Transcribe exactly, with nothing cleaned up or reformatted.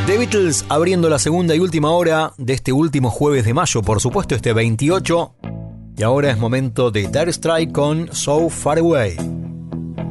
The Beatles abriendo la segunda y última hora de este último jueves de mayo, por supuesto este veintiocho. Y ahora es momento de Dire Straits con So Far Away.